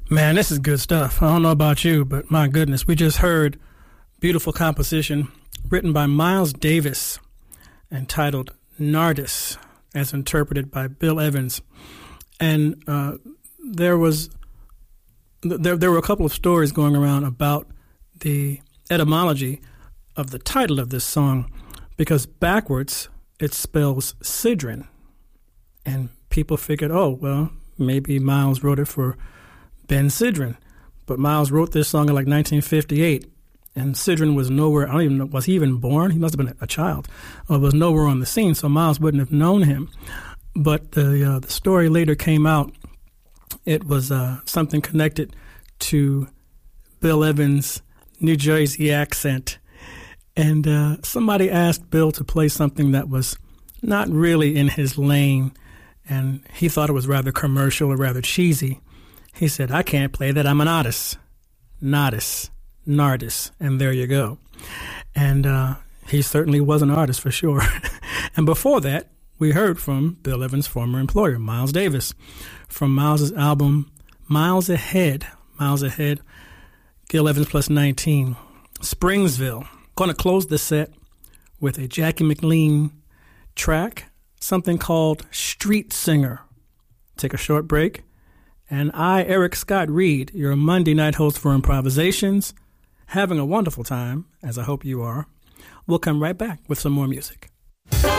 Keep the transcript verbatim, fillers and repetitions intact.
Man, this is good stuff. I don't know about you, but my goodness, we just heard beautiful composition written by Miles Davis entitled Nardis, as interpreted by Bill Evans. And uh, there was there there were a couple of stories going around about the etymology of the title of this song, because backwards it spells Sidran, and people figured, oh well, maybe Miles wrote it for Ben Sidran, but Miles wrote this song in like nineteen fifty-eight, and Sidran was nowhere. I don't even know, was he even born? He must have been a child, or was nowhere on the scene, so Miles wouldn't have known him. But the uh, the story later came out. It was uh, something connected to Bill Evans' New Jersey accent, and uh, somebody asked Bill to play something that was not really in his lane, and he thought it was rather commercial or rather cheesy. He said, I can't play that. I'm an artist. Nardis. Nardis. And there you go. And uh, he certainly was an artist for sure. And before that, we heard from Bill Evans' former employer, Miles Davis, from Miles' album Miles Ahead. Miles Ahead, Gil Evans Plus nineteen. Springsville. Going to close the set with a Jackie McLean track, something called Street Singer. Take a short break. And I, Eric Scott Reed, your Monday night host for Improvisations, having a wonderful time, as I hope you are. We'll come right back with some more music.